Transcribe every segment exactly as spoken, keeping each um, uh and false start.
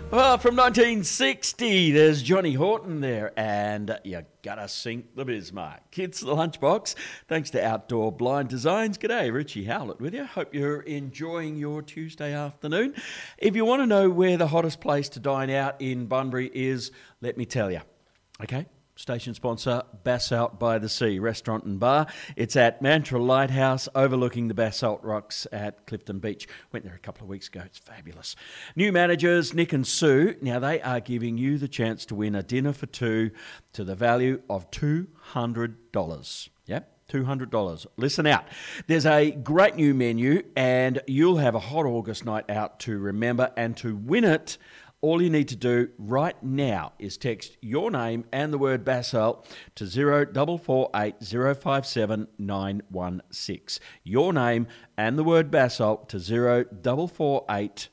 Well, from nineteen sixty, there's Johnny Horton there, and uh, you gotta sink the Bismarck. It's the Lunchbox, thanks to Outdoor Blind Designs. G'day, Richie Howlett with you. Hope you're enjoying your Tuesday afternoon. If you want to know where the hottest place to dine out in Bunbury is, let me tell you. Okay? Station sponsor, Basalt by the Sea Restaurant and Bar. It's at Mantra Lighthouse, overlooking the Basalt Rocks at Clifton Beach. Went there a couple of weeks ago. It's fabulous. New managers, Nick and Sue. Now, they are giving you the chance to win a dinner for two to the value of two hundred dollars. Yep. two hundred dollars. Listen out. There's a great new menu, and you'll have a hot August night out to remember. And to win it, all you need to do right now is text your name and the word Basalt to zero four four eight zero five seven nine one six. Your name and the word Basalt to zero four four eight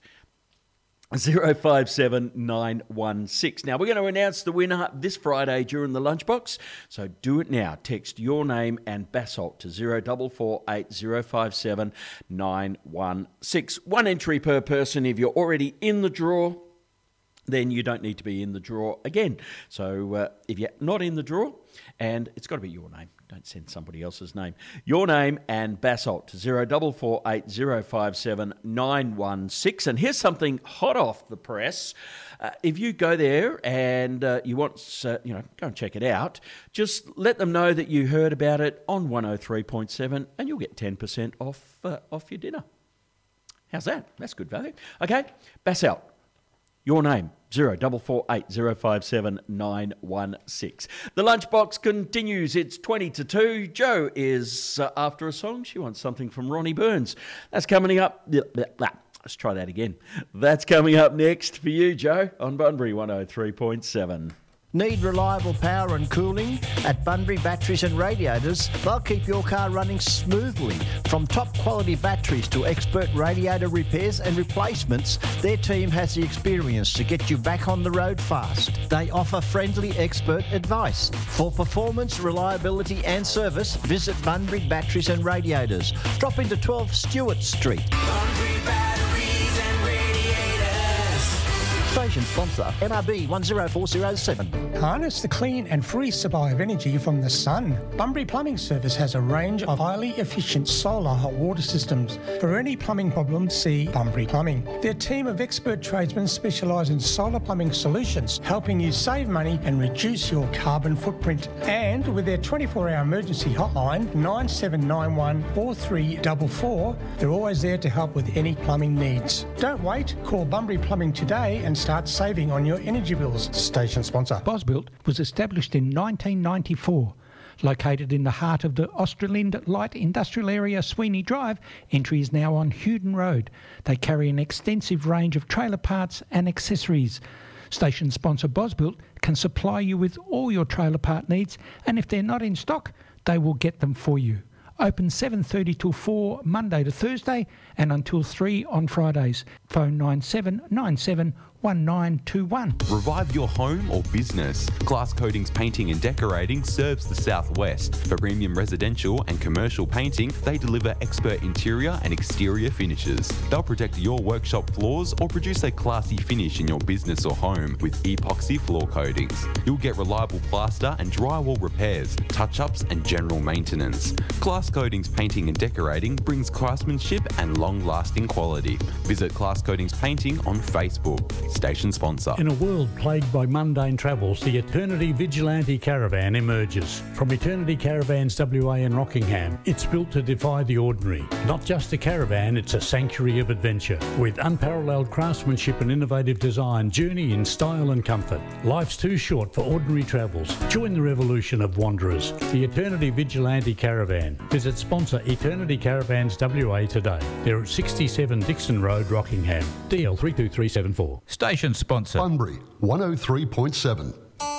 zero five seven nine one six. Now, we're going to announce the winner this Friday during the Lunchbox, so do it now. Text your name and Basalt to zero four four eight zero five seven nine one six. One entry per person. If you're already in the draw, then you don't need to be in the draw again. So uh, if you're not in the draw, and it's got to be your name, don't send somebody else's name. Your name and Basalt to zero four four eight zero five seven nine one six. And here's something hot off the press. Uh, if you go there and uh, you want, uh, you know, go and check it out, just let them know that you heard about it on one oh three point seven, and you'll get ten percent off uh, off your dinner. How's that? That's good value. Okay, Basalt. Your name, zero four four eight zero five seven nine one six. The Lunchbox continues. It's twenty to two. Jo is uh, after a song. She wants something from Ronnie Burns. That's coming up. Let's try that again. That's coming up next for you, Jo, on Bunbury one oh three point seven. Need reliable power and cooling? At Bunbury Batteries and Radiators, they'll keep your car running smoothly. From top quality batteries to expert radiator repairs and replacements, their team has the experience to get you back on the road fast. They offer friendly expert advice. For performance, reliability and service, visit Bunbury Batteries and Radiators. Drop into twelve Stewart Street. Bunbury Batteries and Radiators. Station sponsor, M R B one oh four oh seven. Harness the clean and free supply of energy from the sun. Bunbury Plumbing Service has a range of highly efficient solar hot water systems. For any plumbing problem, see Bunbury Plumbing. Their team of expert tradesmen specialise in solar plumbing solutions, helping you save money and reduce your carbon footprint. And with their twenty-four hour emergency hotline, nine seven nine one four three four four, they're always there to help with any plumbing needs. Don't wait, call Bunbury Plumbing today and start saving on your energy bills. Station sponsor. Bosbuilt was established in nineteen ninety-four. Located in the heart of the Australind Light Industrial Area, Sweeney Drive, entry is now on Hewden Road. They carry an extensive range of trailer parts and accessories. Station sponsor Bosbuilt can supply you with all your trailer part needs, and if they're not in stock, they will get them for you. Open seven thirty till four Monday to Thursday and until three on Fridays. Phone nine seven nine seven one nine two one. Revive your home or business. Glass Coatings Painting and Decorating serves the Southwest. For premium residential and commercial painting, they deliver expert interior and exterior finishes. They'll protect your workshop floors or produce a classy finish in your business or home with epoxy floor coatings. You'll get reliable plaster and drywall repairs, touch-ups and general maintenance. Glass Coatings Painting and Decorating brings craftsmanship and long-lasting quality. Visit Glass Coatings Painting on Facebook. Station sponsor. In a world plagued by mundane travels, the Eternity Vigilante Caravan emerges. From Eternity Caravans W A and Rockingham, it's built to defy the ordinary. Not just a caravan, it's a sanctuary of adventure. With unparalleled craftsmanship and innovative design, journey in style and comfort. Life's too short for ordinary travels. Join the revolution of wanderers. The Eternity Vigilante Caravan. Visit sponsor Eternity Caravans W A today. They're at sixty-seven Dixon Road, Rockingham. D L three two three seven four. Station sponsor. Bunbury one oh three point seven.